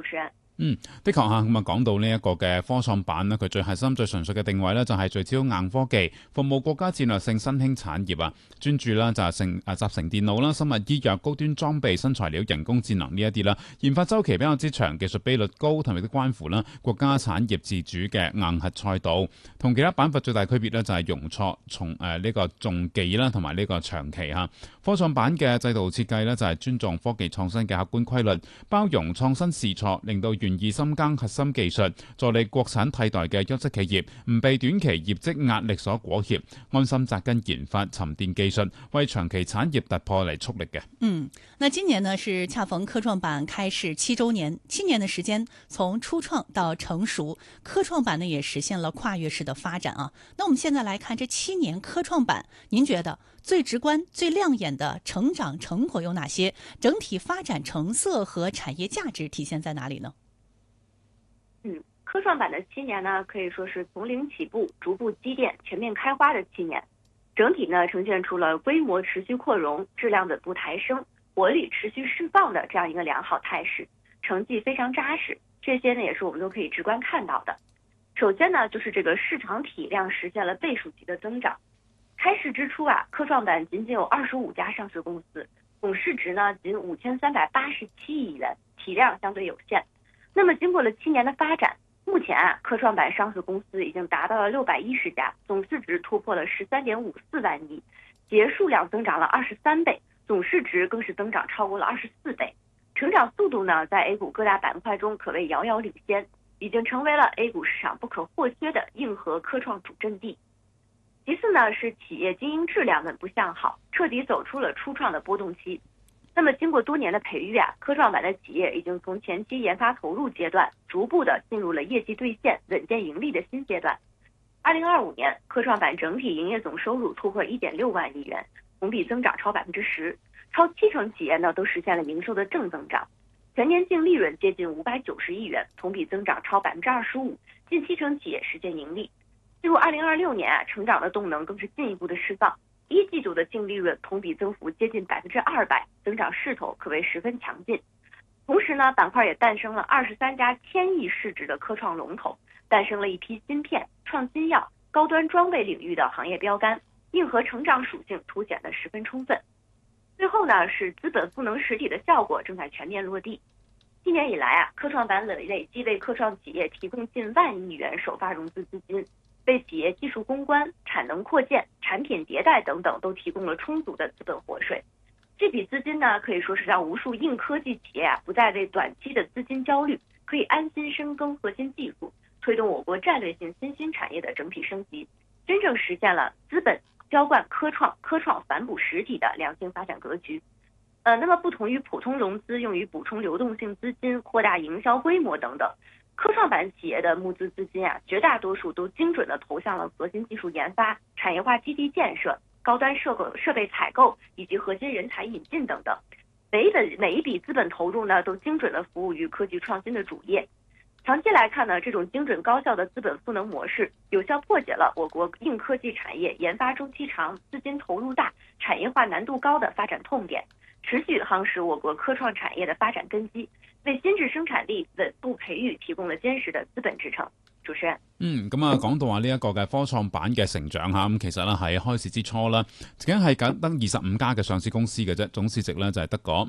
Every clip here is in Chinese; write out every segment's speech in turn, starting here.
主持人。 的確嚇，咁啊講到呢一個嘅科創板呢，佢最核心、最純粹嘅定位呢，就係聚焦硬科技，服務國家戰略性新興產業啊，專注啦就係集成電腦啦、生物醫藥、高端裝備、新材料、人工智能呢一啲啦，研發週期比較之長，技術比率高，同埋都關乎啦國家產業自主嘅硬核賽道。同其他板塊最大區別呢，就係容錯從呢個重技啦，同埋呢個長期嚇。科創板嘅制度設計呢，就係尊重科技創新嘅客觀規律，包容創新試錯，令到願意深耕核心技術，助力國產替代嘅優質企業，唔被短期業績壓力所裹挾，安心扎根研發、沉澱技術，為長期產業突破嚟促力嘅。 那今年呢是恰逢科創板開市7週年，7年的時間，從初創到成熟，科創板呢也實現了跨越式的發展啊。那我們現在來看這7年科創板，您覺得最直觀、最亮眼的成長成果有哪些？整體發展成色和產業價值體現在哪裡呢？ 科創板的7年呢，可以說是從零起步，逐步積澱，全面開花的7年。整體呢呈現出了規模持續擴容、質量穩步抬升、活力持續釋放的這樣一個良好態勢，成績非常扎實。這些呢也是我們都可以直觀看到的。首先呢，就是這個市場體量實現了倍數級的增長。開市之初啊，科創板僅有25家上市公司，總市值呢僅5387億元，體量相對有限。那麼經過了7年的發展，目前啊，科創板上市公司已經達到了610家，總市值突破了13.54萬億，企業數量增長了23倍，總市值更是增長超過了24倍。成長速度呢，在 A 股各大板塊中可謂遙遙領先，已經成為了 A 股市場不可或缺的硬核科創主陣地。其次呢，是企業經營質量穩步向好，徹底走出了初創的波動期。那麼經過多年的培育啊，科創板的企業已經從前期研發投入階段，逐步的進入了業績兌現、穩健盈利的新階段。2025年，科創板整體營業總收入突破1.6萬億元，同比增長超10%，超70%企業呢都實現了營收的正增長，全年淨利潤接近590億元，同比增長超25%，近70%企業實現盈利。進入2026年啊，成長的動能更是進一步的釋放。一季度的淨利潤同比增幅接近200%，增長勢頭可謂十分強勁。同時呢，板塊也誕生了23家1000億市值的科創龍頭，誕生了一批芯片、創新藥、高端裝備領域的行業標杆，硬核成長屬性凸顯得十分充分。最後呢，是資本賦能實體的效果正在全面落地。今年以來啊，科創板累計為科創企業提供近1萬億元首發融資資金，為企業技術攻關、產能擴建、產品迭代等等都提供了充足的資本活水。這筆資金呢，可以說是讓無數硬科技企業啊不再為短期的資金焦慮，可以安心深耕核心技術，推動我國戰略性新興產業的整體升級，真正實現了資本澆灌科創、科創反哺實體的良性發展格局。那麼不同於普通融資用於補充流動性資金、擴大營銷規模等等，科創板企業的募資資金啊，絕大多數都精準地投向了核心技術研發、產業化基地建設、高端設備採購以及核心人才引進等等。每一筆資本投入呢，都精準地服務於科技創新的主業。長期來看呢，這種精準高效的資本賦能模式，有效破解了我國硬科技產業研發周期長、資金投入大、產業化難度高的發展痛點，持續夯實我國科創產業的發展根基，為新質生產力穩步培育提供了堅實的資本支撐。主持人， 咁啊，講到話呢一個嘅科創板嘅成長嚇，咁其實咧喺開市之初啦，僅係僅得25家嘅上市公司嘅啫，總市值咧就係得嗰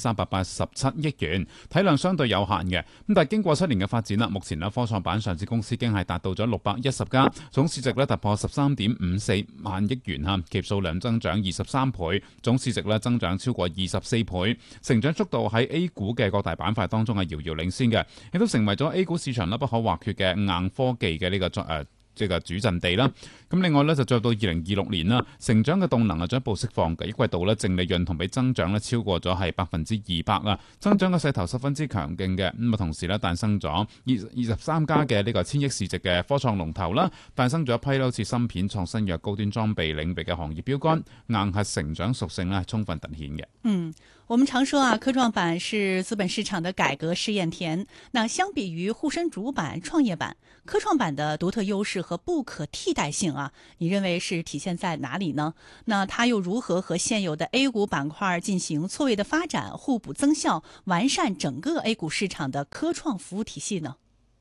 5387億元，體量相對有限嘅。咁但係經過7年嘅發展啦，目前咧科創板上市公司已經係達到咗610家，總市值咧突破13.54萬億元嚇，企業數量增長23倍，總市值咧增長超過24倍，成長速度喺 A 股嘅各大板塊當中係遙遙領先嘅，亦都成為咗 A 股市場不可或缺嘅硬科技嘅呢個主陣地啦。咁另外咧就再到2026年啦，成長嘅動能係進一步釋放嘅，一季度咧淨利潤同比增長咧超過咗係200%啦，增長嘅勢頭十分之強勁嘅。咁啊同時咧誕生咗23家嘅呢個1000億市值嘅科創龍頭啦，誕生咗一批好似芯片、創新藥、高端裝備領域嘅行業標杆，硬核成長屬性咧充分凸顯嘅。 我们常说啊，科创板是资本市场的改革试验田。那相比于沪深主板、创业板，科创板的独特优势和不可替代性啊，你认为是体现在哪里呢？那它又如何和现有的 A 股板块进行错位的发展、互补增效，完善整个 A 股市场的科创服务体系呢？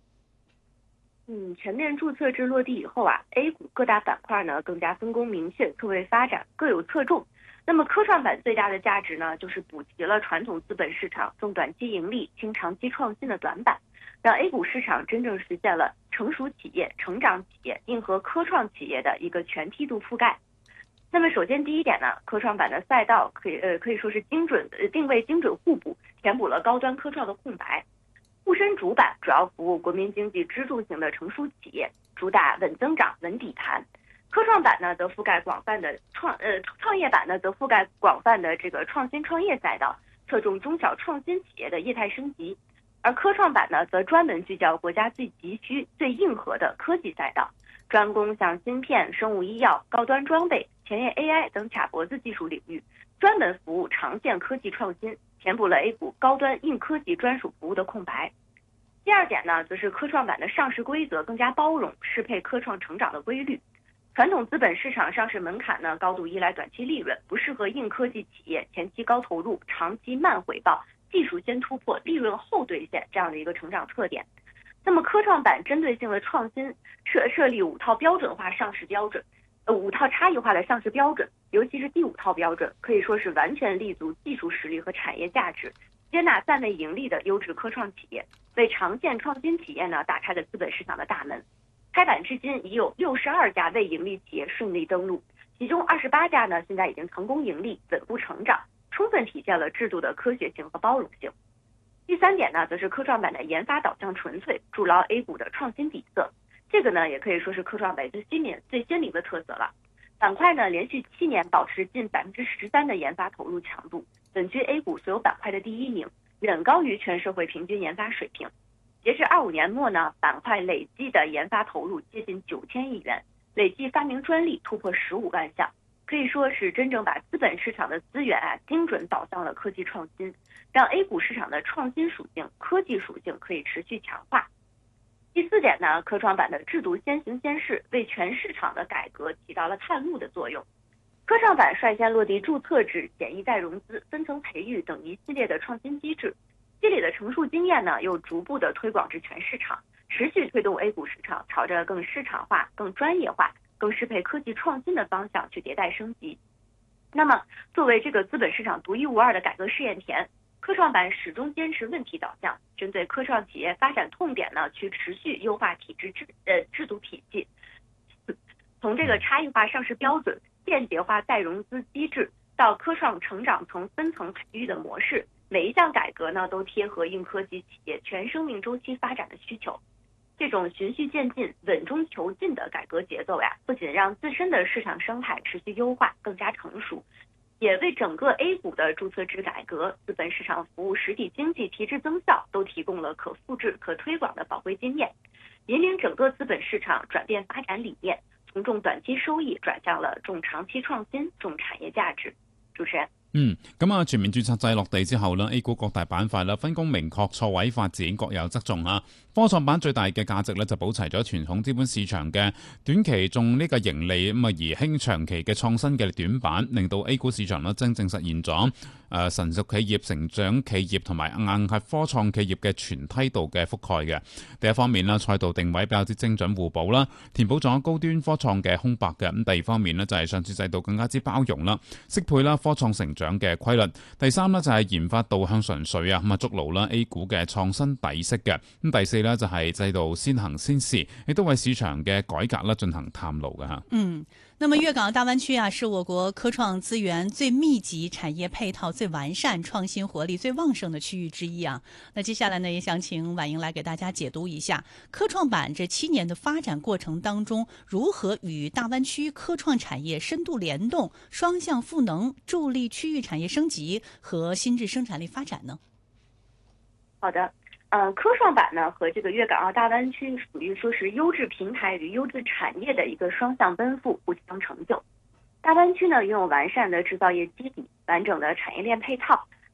全面注册制落地以后啊，A 股各大板块呢更加分工明确、错位发展，各有侧重。那么科创板最大的价值呢，就是补齐了传统资本市场重短期盈利、轻长期创新的短板，让 A 股市场真正实现了成熟企业、成长企业、硬核科创企业的一个全梯度覆盖。那么首先第一点呢，科创板的赛道可以说是定位精准互补，填补了高端科创的空白。沪深主板主要服务国民经济支柱型的成熟企业，主打稳增长、稳底盘。科创板呢则覆盖广泛的创业板呢则覆盖广泛的这个创新创业赛道，侧重中小创新企业的业态升级。而科创板呢则专门聚焦国家最急需、最硬核的科技赛道，专攻像芯片、生物医药、高端装备、前沿 AI 等卡脖子技术领域，专门服务长线科技创新，填补了 A 股高端硬科技专属服务的空白。第二点呢，则是科创板的上市规则更加包容，适配科创成长的规律。传统资本市场上市门槛呢高度依赖短期利润，不适合硬科技企业前期高投入、长期慢回报、技术先突破、利润后兑现这样的一个成长特点。那么科创板针对性的创新设立5套标准化上市标准，5套差异化的上市标准，尤其是第5套标准可以说是完全立足技术实力和产业价值，接纳暂未盈利的优质科创企业，为长线创新企业呢打开了资本市场的大门。开板至今已有62家未盈利企业顺利登陆，其中28家呢现在已经成功盈利，稳步成长，充分体现了制度的科学性和包容性。第3点呢，则是科创板的研发导向纯粹，筑牢 A 股的创新底色。这个呢，也可以说是科创板最鲜明的特色了。板块呢，连续7年保持近13%的研发投入强度，稳居 A 股所有板块的第1名，远高于全社会平均研发水平。截至25年末呢，板块累计的研发投入接近9000亿元，累计发明专利突破15万项，可以说是真正把资本市场的资源精准导向了科技创新，让 A 股市场的创新属性、科技属性可以持续强化。第4点呢，科创板的制度先行先试，为全市场的改革起到了探路的作用。科创板率先落地注册制、简易再融资、分层培育等一系列的创新机制，积累的成熟经验呢，又逐步的推广至全市场，持续推动 A 股市场朝着更市场化、更专业化、更适配科技创新的方向去迭代升级。那么，作为这个资本市场独一无二的改革试验田，科创板始终坚持问题导向，针对科创企业发展痛点呢，去持续优化制度体系，从这个差异化上市标准、便捷化再融资机制到科创成长层分层培育的模式，每一项改革呢，都贴合硬科技企业全生命周期发展的需求。这种循序渐进、稳中求进的改革节奏不仅让自身的市场生态持续优化、更加成熟，也为整个 A 股的注册制改革、资本市场服务实体经济提质增效都提供了可复制、可推广的宝贵经验，引领整个资本市场转变发展理念，从重短期收益轉向了重長期創新、重產業價值。主持人。 咁啊，全面註冊制落地之後呢， A 股各大板塊啦，分工明確，錯位發展，各有側重啊。科創板最大嘅價值呢，就保齊咗傳統資本市場嘅短期重呢個盈利咁啊，而興長期嘅創新嘅短板，令到 A 股市場呢真正實現咗成熟企業、成長企業同埋硬核科創企業嘅全梯度嘅覆蓋嘅。第一方面啦，賽道定位比較之精準互補啦，填補咗高端科創嘅空白嘅。咁第二方面呢，就係上市制度更加之包容啦，適配啦科創成長嘅規律。第三呢，就係研發導向純粹啊，咁啊築牢啦 A 股嘅創新底色嘅。咁第四呢，就係制度先行先試，亦都為市場嘅改革啦進行探路嘅嚇。 那麼粵港澳大灣區是我國科創資源最密集、產業配套最完善、創新活力最旺盛的區域之一啊。那接下來呢，也想請婉瑩來給大家解讀一下科創板這7年的發展過程當中，如何與大灣區科創產業深度聯動，雙向賦能，助力區域產業升級和新質生產力發展呢？ 好的。科創板呢和這個粵港澳大灣區屬於說是優質平台與優質產業的一個雙向奔赴，互相成就。大灣區呢擁有完善的製造業基底、完整的產業鏈配套、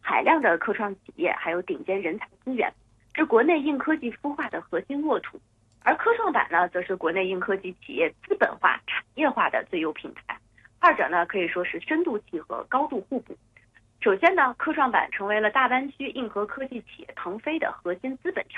海量的科创企业，还有顶尖人才资源，是国内硬科技孵化的核心沃土。而科创板呢，则是国内硬科技企业资本化、产业化的最优平台。二者呢，可以说是深度契合、高度互补。首先呢，科创板成为了大湾区硬核科技企业腾飞的核心资本条